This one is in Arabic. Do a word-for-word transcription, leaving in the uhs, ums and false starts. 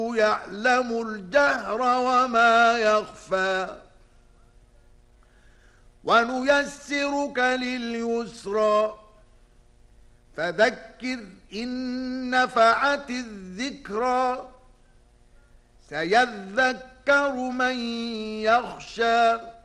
يعلم الجهر وما يخفى ونيسرك لليسرى فذكر إن نفعت الذكرى سيذكر من يخشى